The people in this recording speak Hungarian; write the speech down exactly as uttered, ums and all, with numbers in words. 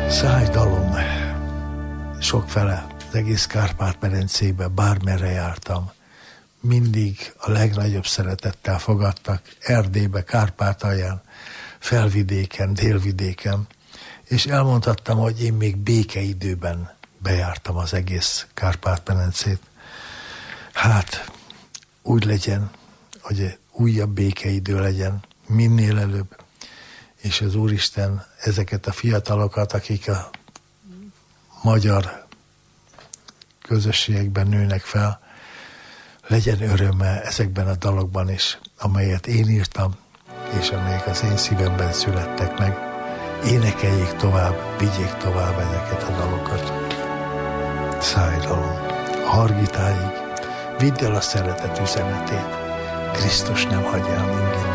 Szájdalom. Sokfele, az egész Kárpát-medencébe, bármerre jártam, mindig a legnagyobb szeretettel fogadtak, Erdélybe, Kárpátalján, Felvidéken, Délvidéken, és elmondhattam, hogy én még békeidőben bejártam az egész Kárpát-medencét. Hát, úgy legyen, hogy újabb békeidő legyen, minél előbb, és az Úristen ezeket a fiatalokat, akik a magyar közösségekben nőnek fel, legyen örömmel ezekben a dalokban is, amelyet én írtam, és amelyek az én szívemben születtek meg. Énekeljék tovább, vigyék tovább ezeket a dalokat. Szájdalom, hargitáig, vidd el a szeretet üzenetét, Krisztus nem hagy el minket.